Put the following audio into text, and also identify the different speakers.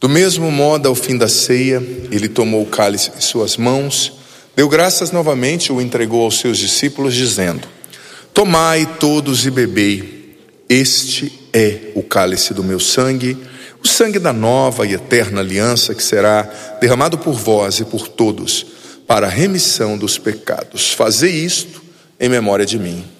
Speaker 1: Do mesmo modo, ao fim da ceia, ele tomou o cálice em suas mãos, deu graças novamente e o entregou aos seus discípulos, dizendo: tomai todos e bebei, este é o cálice do meu sangue, o sangue da nova e eterna aliança, que será derramado por vós e por todos, para a remissão dos pecados. Fazei isto em memória de mim.